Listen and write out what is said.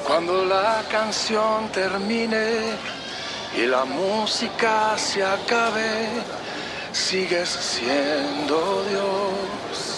Cuando la canción termine y la música se acabe, sigues siendo Dios.